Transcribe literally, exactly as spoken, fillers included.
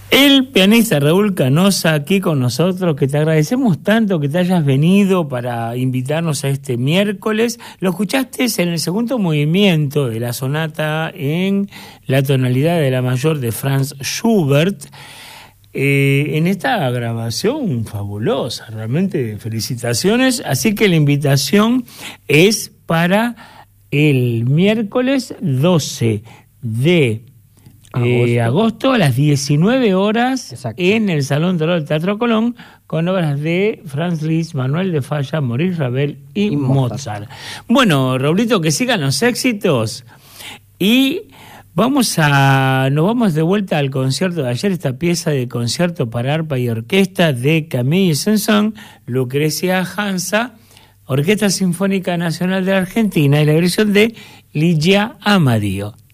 El pianista Raúl Canosa aquí con nosotros, que te agradecemos tanto que te hayas venido para invitarnos a este miércoles. Lo escuchaste en el segundo movimiento de la sonata en la tonalidad de la mayor de Franz Schubert, eh, en esta grabación fabulosa, realmente felicitaciones. Así que la invitación es para el miércoles doce de Agosto. Eh, agosto a las diecinueve horas. Exacto. En el Salón de Oro del Teatro Colón, con obras de Franz Liszt, Manuel de Falla, Maurice Ravel y, y Mozart. Mozart. Bueno, Raulito, que sigan los éxitos y vamos a nos vamos de vuelta al concierto de ayer, esta pieza de concierto para arpa y orquesta de Camille Saint-Saëns, Lucrecia Hansa, Orquesta Sinfónica Nacional de la Argentina, y la versión de Ligia Amadio.